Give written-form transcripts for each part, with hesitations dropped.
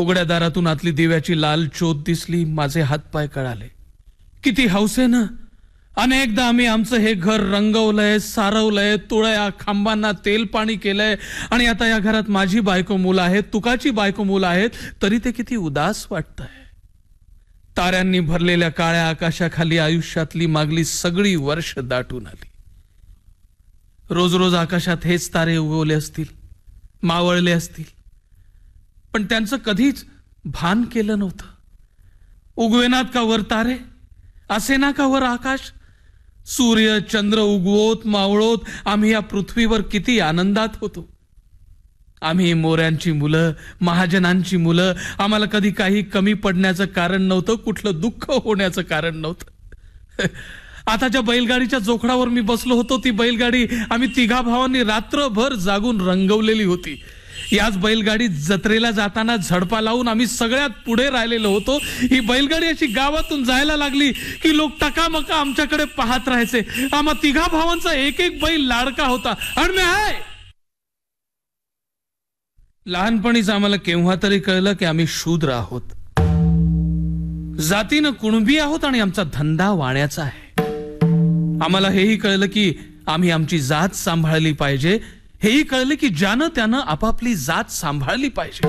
उघड्या दारातून आतली दिव्याची लाल चोच दिसली. माझे हातपाय कळाले. किती हौसेनं अनेकदा आम्ही आमचं हे घर रंगवलंय, सारवलंय, तुळया खांबांना तेल पाणी केलंय आणि आता या घरात माझी बायको मुलं आहेत, तुकाची बायको मुलं आहेत, तरी ते किती उदास वाटतंय. ताऱ्यांनी भरलेल्या काळ्या आकाशाखाली आयुष्यातली मागली सगळी वर्ष दाटून आली. रोज रोज आकाशात हेच तारे उगवले असतील, मावळले असतील, पण त्यांचं कधीच भान केलं नव्हतं. उगवेनात का वर तारे, असेना का वर आकाश. सूर्य चंद्र उगवत मावळत आम्ही या पृथ्वीवर किती आनंदात होतो. आम्ही मोऱ्यांची मुलं, महाजनांची मुलं. आम्हाला कधी काही कमी पडण्याचं कारण नव्हतं, कुठलं दुःख होण्याचं कारण नव्हतं. आता ज्या बैलगाडीच्या जोखडावर मी बसलो होतो, ती बैलगाडी आम्ही तिघा भावांनी रात्रभर जागून रंगवलेली होती. याच बैलगाडी जत्रेला जाताना झडपा लावून आम्ही सगळ्यात पुढे राहिलेलो होतो. ही बैलगाडी अशी गावातून जायला लागली की लोक टकामका आमच्याकडे पाहत राहायचे. आम्हा तिघा भावांचा एक एक बैल लाडका होता. आणि मी आहे. लहानपणीच आम्हाला केव्हा तरी कळलं की आम्ही शूद्र आहोत, जातीनं कुणबी आहोत आणि आमचा धंदा वाण्याचा आहे. आम्हाला हेही कळलं की आम्ही आमची जात सांभाळली पाहिजे. हेही कळलं की ज्यानं त्यानं आपापली जात सांभाळली पाहिजे.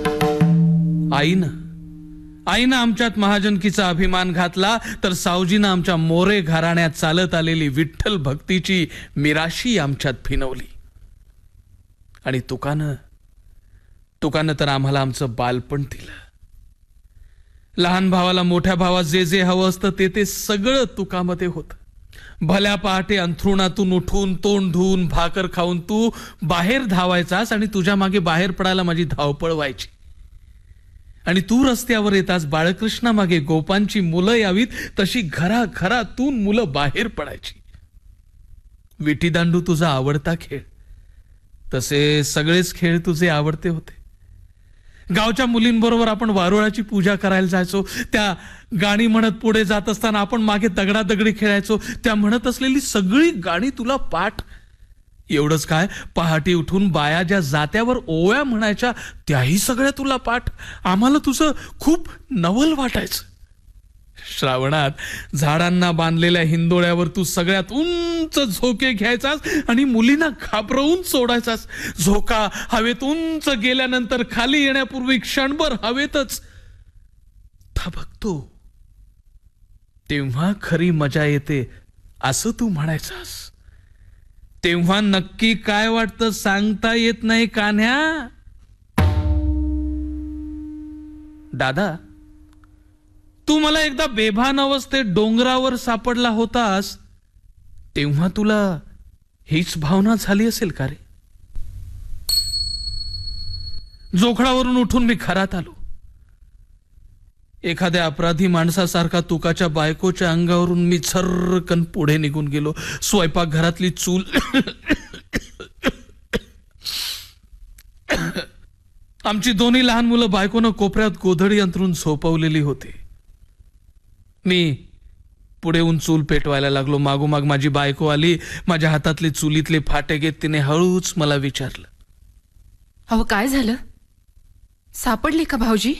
आईनं आमच्यात महाजनकीचा अभिमान घातला, तर सावजीनं आमच्या मोरे घराण्यात चालत आलेली विठ्ठल भक्तीची मिराशी आमच्यात फिनवली. आणि तुकानं तर आम्हाला आमचं बालपण दिलं. लहान भावाला मोठ्या भावात जे जे हवं असतं ते सगळं तुकामध्ये होतं. भल्या पहाटे अंथरुणातून उठून तोंड धुवून भाकर खाऊन तू बाहेर धावायचास आणि तुझ्या मागे बाहेर पडायला माझी धावपळ व्हायची. आणि तू रस्त्यावर येतास बाळकृष्णा मागे गोपांची मुलं यावीत तशी घरातून मुलं बाहेर पडायची. विटीदांडू तुझा आवडता खेळ, तसे सगळेच खेळ तुझे आवडते होते. गावच्या मुलींबरोबर आपण वारुळाची पूजा करायला जायचो. त्या गाणी म्हणत पुढे जात असताना आपण मागे दगडादगडी खेळायचो. त्या म्हणत असलेली सगळी गाणी तुला पाठ. एवढंच काय, पहाटे उठून बाया ज्या जात्यावर ओव्या म्हणायच्या त्याही सगळ्या तुला पाठ. आम्हाला तुझं खूप नवल वाटायचं. श्रावणात झाडांना बांधलेल्या हिंदोळ्यावर तू सगळ्यात उंच झोके घ्यायचास आणि मुलींना घाबरवून सोडायचास. झोका हवेत उंच गेल्यानंतर खाली येण्यापूर्वी क्षणभर हवेतच थबकतो, तेव्हा खरी मजा येते असं तू म्हणायचास. तेव्हा नक्की काय वाटतं सांगता येत नाही कान्ह्या. दादा, तू मला एकदा बेभान अवस्थेत डोंगरावर सापडला होतास, तेव्हा तुला हीच भावना झाली असेल का रे? जोखडावरून उठून मी घरात आलो. एखाद्या अपराधी माणसासारखा तुकाच्या बायकोच्या अंगावरून मी झर्रकन पुढे निघून गेलो. स्वयंपाक घरातली चूल आमची दोन्ही लहान मुलं बायकोनं कोपऱ्यात गोधडी अंथरून झोपवलेली होती. मी पुढे येऊन चूल पेटवायला लागलो. मागोमाग माझी बायको आली. माझ्या हातातले चुलीतले फाटे घेत तिने हळूच मला विचारलं, अहो काय झालं? सापडली का भाऊजी?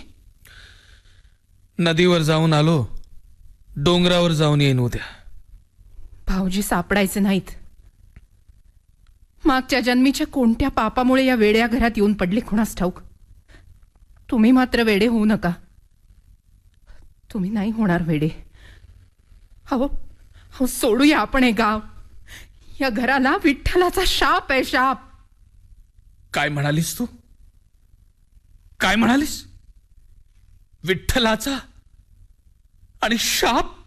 नदीवर जाऊन आलो, डोंगरावर जाऊन येईन उद्या. भाऊजी सापडायचे नाहीत. मागच्या जन्मीच्या कोणत्या पापामुळे या वेड्या घरात येऊन पडले कोणास ठाऊक. तुम्ही मात्र वेडे होऊ नका. तुम्ही नाही होणार वेडे. हो सोडूया आपण हे गाव. या घराला विठ्ठलाचा शाप आहे, शाप. काय म्हणालीस तू? काय म्हणालीस? विठ्ठलाचा आणि शाप?